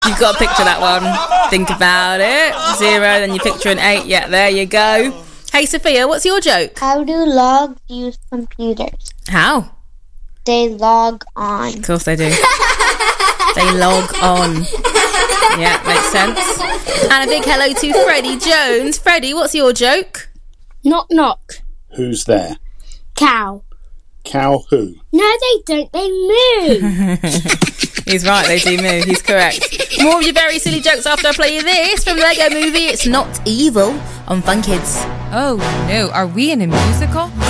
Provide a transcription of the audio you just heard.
You've got to picture that one. Think about it. 0, then you picture an 8. Yeah, there you go. Hey, Sophia, what's your joke? How do logs use computers? How? They log on. Of course they do. They log on. Yeah, makes sense. And a big hello to Freddie Jones. Freddie, what's your joke? Knock, knock. Who's there? Cow. Cow who? No, they don't. They move. He's right, they do move. He's correct. More of your very silly jokes after I play you this from Lego Movie It's Not Evil on Fun Kids. Oh no, are we in a musical?